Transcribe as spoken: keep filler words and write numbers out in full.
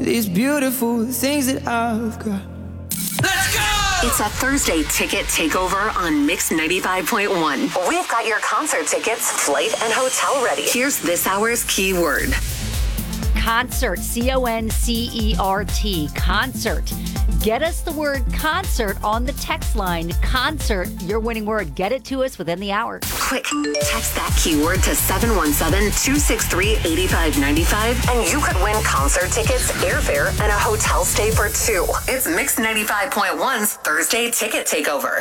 These beautiful things that I've got. Let's go! It's a Thursday ticket takeover on Mix ninety-five point one. We've got your concert tickets, flight, and hotel ready. Here's this hour's keyword. Concert, C O N C E R T, concert. Get us the word concert on the text line. Concert, your winning word. Get it to us within the hour. Quick, text that keyword to seven one seven, two six three, eight five nine five and you could win concert tickets, airfare, and a hotel stay for two. It's Mix ninety-five point one's Thursday Ticket Takeover.